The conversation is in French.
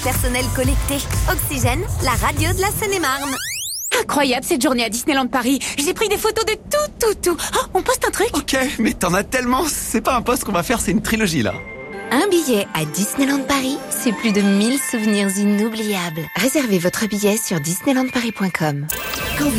personnel connecté. Oxygène, la radio de la Seine-et-Marne. Incroyable cette journée à Disneyland Paris. J'ai pris des photos de tout. Oh, on poste un truc? Ok, mais t'en as tellement. C'est pas un post qu'on va faire, c'est une trilogie là. Un billet à Disneyland Paris, c'est plus de 1000 souvenirs inoubliables. Réservez votre billet sur disneylandparis.com.